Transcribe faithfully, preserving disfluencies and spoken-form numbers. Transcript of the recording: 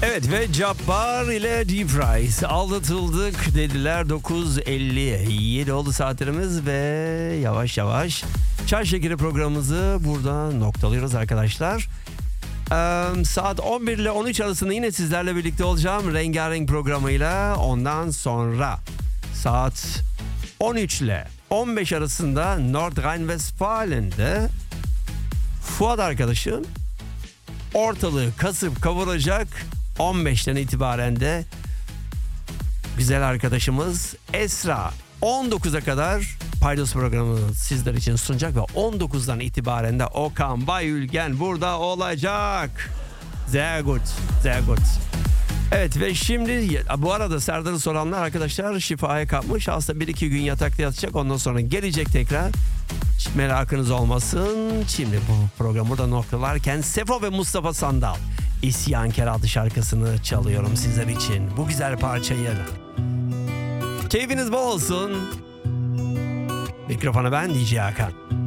Evet ve Cabbar ile Deep Rise aldatıldık dediler. Dokuz elli yedi oldu saatlerimiz ve yavaş yavaş Çay Şekeri programımızı burada noktalıyoruz arkadaşlar. Ee, saat on bir ile on üç arasında yine sizlerle birlikte olacağım rengarenk programıyla. Ondan sonra saat on üç ile on beş arasında Nordrhein-Westfalen'de Fuat arkadaşım ortalığı kasıp kavuracak. on beşten itibaren de güzel arkadaşımız Esra on dokuza kadar Paydos programını sizler için sunacak ve on dokuzdan itibaren de Okan Bayülgen burada olacak. Sehr gut, sehr gut. Evet ve şimdi bu arada Serdar'ı soranlar arkadaşlar şifaya kapmış. Aslında bir iki gün yatakta yatacak, ondan sonra gelecek tekrar. Hiç merakınız olmasın. Şimdi bu programı burada noktalarken Sefo ve Mustafa Sandal İsyankar adlı şarkısını çalıyorum sizler için. Bu güzel parçayı. Keyfiniz bol olsun. Mikrofona ben D J Hakan.